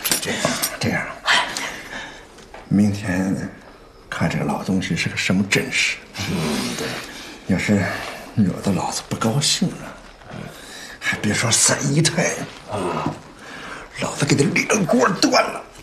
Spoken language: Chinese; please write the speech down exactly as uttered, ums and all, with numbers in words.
这样这样，明天看这个老东西是个什么阵势。嗯，对。要是惹得老子不高兴了，还别说三姨太啊，老子给他连锅端了。